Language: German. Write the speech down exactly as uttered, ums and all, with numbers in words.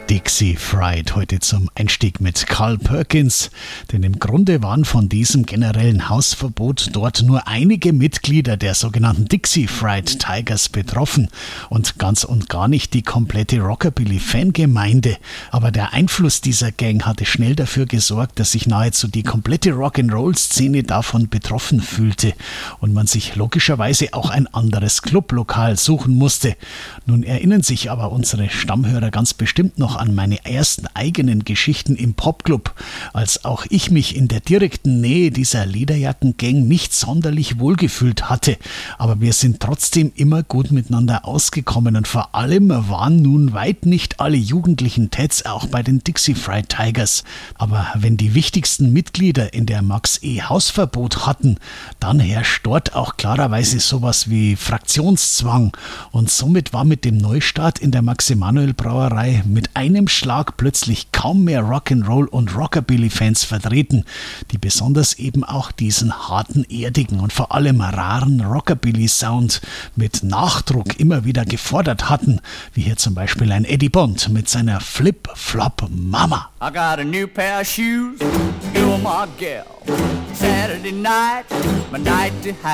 Dixie Fried, heute zum Einstieg mit Carl Perkins, denn im Grunde waren von diesem generellen Hausverbot dort nur einige Mitglieder der sogenannten Dixie Fried Tigers betroffen und ganz und gar nicht die komplette Rockabilly-Fangemeinde. Aber der Einfluss dieser Gang hatte schnell dafür gesorgt, dass sich nahezu die komplette Rock'n'Roll-Szene davon betroffen fühlte und man sich logischerweise auch ein anderes Clublokal suchen musste. Nun erinnern sich aber unsere Stammhörer ganz bestimmt noch an meine ersten eigenen Geschichten im Popclub, als auch ich mich in der direkten Nähe dieser Lederjackengang nicht sonderlich wohlgefühlt hatte. Aber wir sind trotzdem immer gut miteinander ausgekommen und vor allem waren nun weit nicht alle jugendlichen Tats auch bei den Dixie Fried Tigers. Aber wenn die wichtigsten Mitglieder in der Max E. Hausverbot hatten, dann herrscht dort auch klarerweise sowas wie Fraktionszwang und somit war mit dem Neustart in der Max-Emanuel-Brauerei mit einem Schlag plötzlich kaum mehr Rock'n'Roll und Rockabilly-Fans vertreten, die besonders eben auch diesen harten, erdigen und vor allem raren Rockabilly-Sound mit Nachdruck immer wieder gefordert hatten, wie hier zum Beispiel ein Eddie Bond mit seiner Flip-Flop-Mama. I got a new pair of shoes, you're my gal. Saturday night, my night to have.